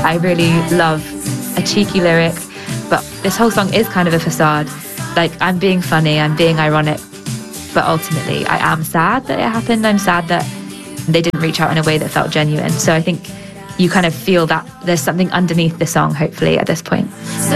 I really love a cheeky lyric, but this whole song is kind of a facade. Like, I'm being funny, I'm being ironic, but ultimately I am sad that it happened. I'm sad that they didn't reach out in a way that felt genuine. So I think you kind of feel that there's something underneath the song, hopefully, at this point.